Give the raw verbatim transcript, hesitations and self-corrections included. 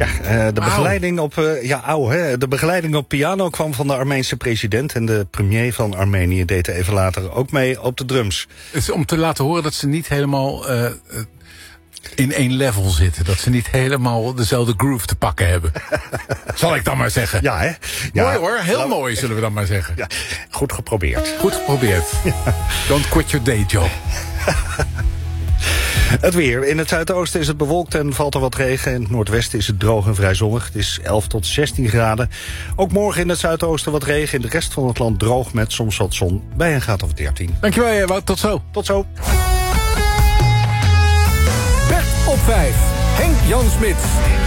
uh, de begeleiding op uh, ja, ouw, hè. De begeleiding op piano kwam van de Armeense president en de premier van Armenië deed even later ook mee op de drums. Het is om te laten horen dat ze niet helemaal uh, in één level zitten. Dat ze niet helemaal dezelfde groove te pakken hebben. Zal ik dan maar zeggen. Ja, hè? Ja. Mooi hoor, heel Laat... mooi zullen we dan maar zeggen. Ja. Goed geprobeerd. Goed geprobeerd. Ja. Don't quit your day job. Het weer. In het zuidoosten is het bewolkt en valt er wat regen. In het noordwesten is het droog en vrij zonnig. Het is elf tot zestien graden. Ook morgen in het zuidoosten wat regen. In de rest van het land droog met soms wat zon. Bij een graad of dertien. Dankjewel, Wout. Tot zo. Tot zo. Bert op vijf. Henk Jan Smit.